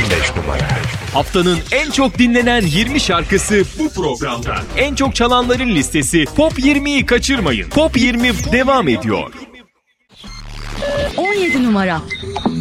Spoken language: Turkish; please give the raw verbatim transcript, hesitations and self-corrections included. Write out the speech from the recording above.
on beş numara. Haftanın en çok dinlenen yirmi şarkısı bu programda. En çok çalanların listesi Top yirmiyi kaçırmayın. Top yirmi devam ediyor. on yedi numara.